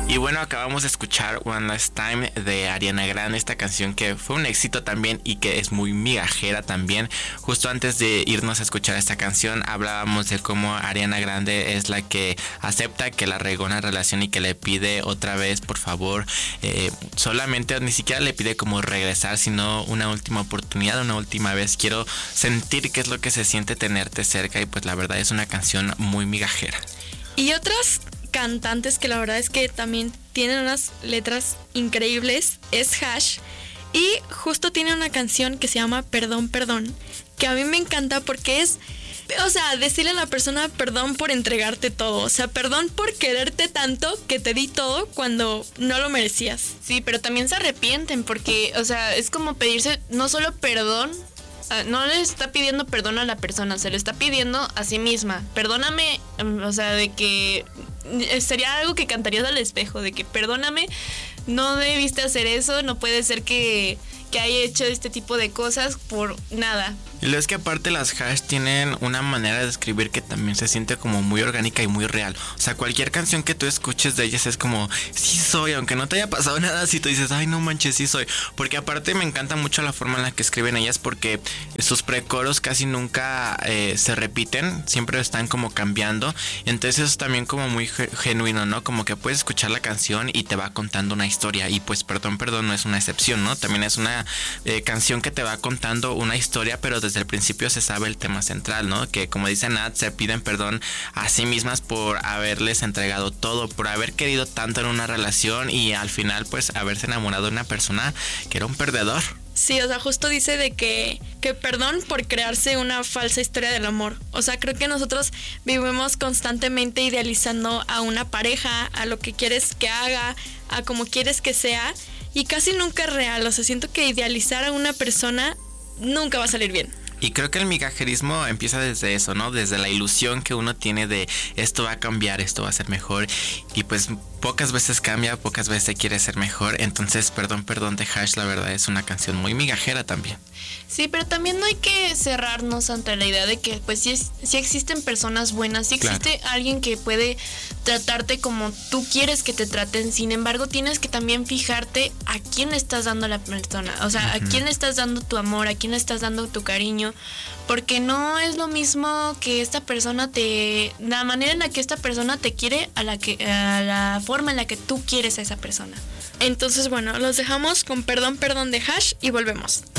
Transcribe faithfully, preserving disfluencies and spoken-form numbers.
Y bueno, acabamos de escuchar One Last Time de Ariana Grande, esta canción que fue un éxito también y que es muy migajera también. Justo antes de irnos a escuchar esta canción hablábamos de cómo Ariana Grande es la que acepta que la regó una relación y que le pide otra vez, por favor, eh, solamente, ni siquiera le pide como regresar, sino una última oportunidad, una última vez. Quiero sentir qué es lo que se siente tenerte cerca, y pues la verdad es una canción muy migajera. Y otras cantantes que la verdad es que también tienen unas letras increíbles es Hash, y justo tiene una canción que se llama Perdón, Perdón, que a mí me encanta porque es, o sea, decirle a la persona perdón por entregarte todo, o sea, perdón por quererte tanto que te di todo cuando no lo merecías. Sí, pero también se arrepienten porque, o sea, es como pedirse no solo perdón, no le está pidiendo perdón a la persona, se le está pidiendo a sí misma. Perdóname, o sea, de que sería algo que cantarías al espejo, de que perdóname, no debiste hacer eso, no puede ser que, que haya hecho este tipo de cosas por nada. Y lo es que aparte las Hash tienen una manera de escribir que también se siente como muy orgánica y muy real. O sea, cualquier canción que tú escuches de ellas es como, sí soy, aunque no te haya pasado nada, si tú dices, ay no manches, sí soy. Porque aparte me encanta mucho la forma en la que escriben ellas, porque sus precoros casi nunca eh, se repiten, siempre están como cambiando. Entonces eso es también como muy ge- genuino, ¿no? Como que puedes escuchar la canción y te va contando una historia. Y pues Perdón, Perdón no es una excepción, ¿no? También es una eh, canción que te va contando una historia, pero desde el principio se sabe el tema central, ¿no? Que como dice Nat, se piden perdón a sí mismas por haberles entregado todo, por haber querido tanto en una relación y al final pues haberse enamorado de una persona que era un perdedor. Sí, o sea, justo dice de que, que perdón por crearse una falsa historia del amor. O sea, creo que nosotros vivimos constantemente idealizando a una pareja, a lo que quieres que haga, a cómo quieres que sea, y casi nunca es real. O sea, siento que idealizar a una persona nunca va a salir bien. Y creo que el migajerismo empieza desde eso, ¿no? Desde la ilusión que uno tiene de esto va a cambiar, esto va a ser mejor. Y pues pocas veces cambia, pocas veces quiere ser mejor. Entonces, Perdón, Perdón de Hash, la verdad es una canción muy migajera también. Sí, pero también no hay que cerrarnos ante la idea de que pues sí, sí existen personas buenas, sí existe claro. Alguien que puede tratarte como tú quieres que te traten. Sin embargo, tienes que también fijarte a quién le estás dando a la persona, o sea, uh-huh. a quién le estás dando tu amor, a quién le estás dando tu cariño, porque no es lo mismo que esta persona te, la manera en la que esta persona te quiere a la que a la forma en la que tú quieres a esa persona. Entonces, bueno, los dejamos con Perdón, Perdón de Hash y volvemos.